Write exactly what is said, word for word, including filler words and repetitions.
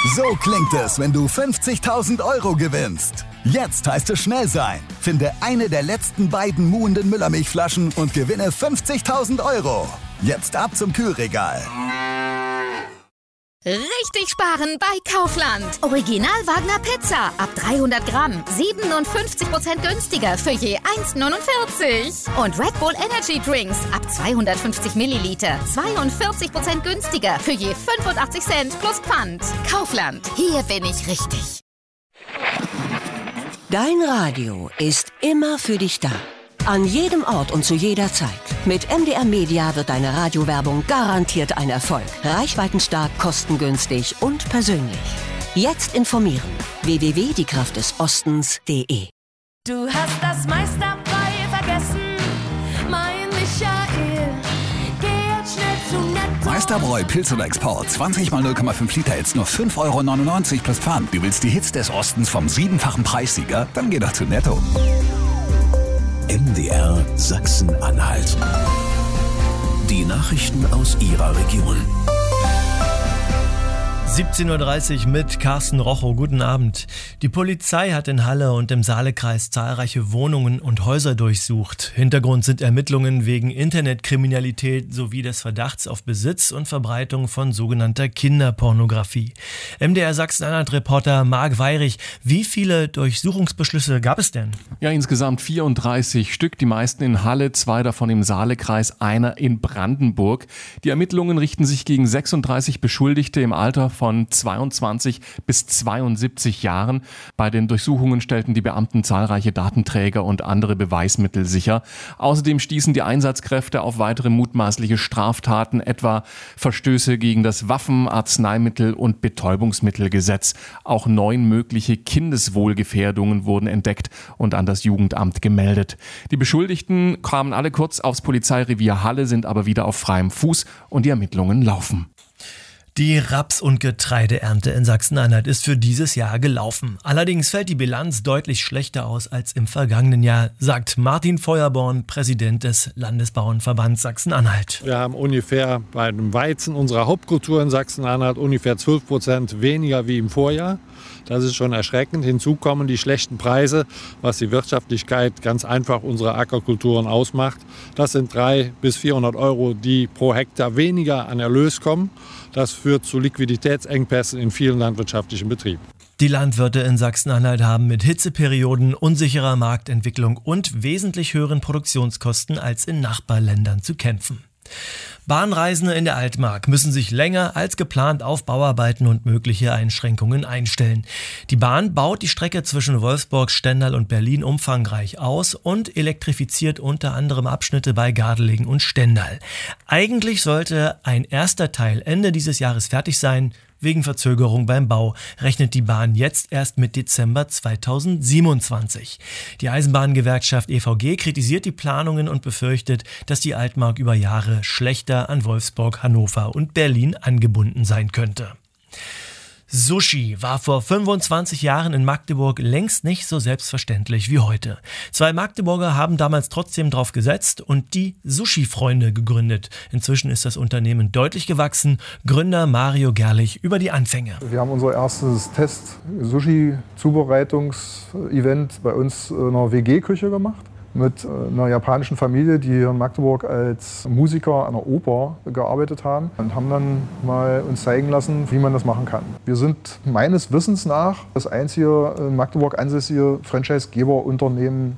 So klingt es, wenn du fünfzigtausend Euro gewinnst. Jetzt heißt es schnell sein. Finde eine der letzten beiden muhenden Müllermilchflaschen und gewinne fünfzigtausend Euro. Jetzt ab zum Kühlregal. Richtig sparen bei Kaufland. Original Wagner Pizza ab dreihundert Gramm. siebenundfünfzig Prozent günstiger für je eins Komma neunundvierzig. Und Red Bull Energy Drinks ab zweihundertfünfzig Milliliter. zweiundvierzig Prozent günstiger für je fünfundachtzig Cent plus Pfand. Kaufland. Hier bin ich richtig. Dein Radio ist immer für dich da. An jedem Ort und zu jeder Zeit. Mit M D R Media wird deine Radiowerbung garantiert ein Erfolg. Reichweitenstark, kostengünstig und persönlich. Jetzt informieren. w w w punkt die kraft des ostens punkt de. Du hast das meiste dabei vergessen, mein Michael. Geh jetzt schnell zu Netto. Meisterbräu Pilz oder Export. zwanzig mal null Komma fünf Liter jetzt nur fünf Euro neunundneunzig plus Pfand. Du willst die Hits des Ostens vom siebenfachen Preissieger? Dann geh doch zu Netto. M D R Sachsen-Anhalt. Die Nachrichten aus Ihrer Region. siebzehn Uhr dreißig mit Carsten Rochow. Guten Abend. Die Polizei hat in Halle und im Saalekreis zahlreiche Wohnungen und Häuser durchsucht. Hintergrund sind Ermittlungen wegen Internetkriminalität sowie des Verdachts auf Besitz und Verbreitung von sogenannter Kinderpornografie. M D R Sachsen-Anhalt-Reporter Marc Weyrich, wie viele Durchsuchungsbeschlüsse gab es denn? Ja, insgesamt vierunddreißig Stück, die meisten in Halle, zwei davon im Saalekreis, einer in Brandenburg. Die Ermittlungen richten sich gegen sechsunddreißig Beschuldigte im Alter von von zweiundzwanzig bis zweiundsiebzig Jahren. Bei den Durchsuchungen stellten die Beamten zahlreiche Datenträger und andere Beweismittel sicher. Außerdem stießen die Einsatzkräfte auf weitere mutmaßliche Straftaten, etwa Verstöße gegen das Waffen-, Arzneimittel- und Betäubungsmittelgesetz. Auch neun mögliche Kindeswohlgefährdungen wurden entdeckt und an das Jugendamt gemeldet. Die Beschuldigten kamen alle kurz aufs Polizeirevier Halle, sind aber wieder auf freiem Fuß und die Ermittlungen laufen. Die Raps- und Getreideernte in Sachsen-Anhalt ist für dieses Jahr gelaufen. Allerdings fällt die Bilanz deutlich schlechter aus als im vergangenen Jahr, sagt Martin Feuerborn, Präsident des Landesbauernverbands Sachsen-Anhalt. Wir haben ungefähr bei dem Weizen unserer Hauptkultur in Sachsen-Anhalt ungefähr zwölf Prozent weniger wie im Vorjahr. Das ist schon erschreckend. Hinzu kommen die schlechten Preise, was die Wirtschaftlichkeit ganz einfach unserer Ackerkulturen ausmacht. Das sind dreihundert bis vierhundert Euro, die pro Hektar weniger an Erlös kommen. Das führt zu Liquiditätsengpässen in vielen landwirtschaftlichen Betrieben. Die Landwirte in Sachsen-Anhalt haben mit Hitzeperioden, unsicherer Marktentwicklung und wesentlich höheren Produktionskosten als in Nachbarländern zu kämpfen. Bahnreisende in der Altmark müssen sich länger als geplant auf Bauarbeiten und mögliche Einschränkungen einstellen. Die Bahn baut die Strecke zwischen Wolfsburg, Stendal und Berlin umfangreich aus und elektrifiziert unter anderem Abschnitte bei Gardelegen und Stendal. Eigentlich sollte ein erster Teil Ende dieses Jahres fertig sein. Wegen Verzögerung beim Bau rechnet die Bahn jetzt erst mit Dezember zweitausendsiebenundzwanzig. Die Eisenbahngewerkschaft E V G kritisiert die Planungen und befürchtet, dass die Altmark über Jahre schlechter an Wolfsburg, Hannover und Berlin angebunden sein könnte. Sushi war vor fünfundzwanzig Jahren in Magdeburg längst nicht so selbstverständlich wie heute. Zwei Magdeburger haben damals trotzdem drauf gesetzt und die Sushi-Freunde gegründet. Inzwischen ist das Unternehmen deutlich gewachsen. Gründer Mario Gerlich über die Anfänge. Wir haben unser erstes Test-Sushi-Zubereitungs-Event bei uns in einer W G-Küche gemacht. Mit einer japanischen Familie, die hier in Magdeburg als Musiker an der Oper gearbeitet haben und haben dann mal uns zeigen lassen, wie man das machen kann. Wir sind meines Wissens nach das einzige in Magdeburg ansässige Franchise-Geberunternehmen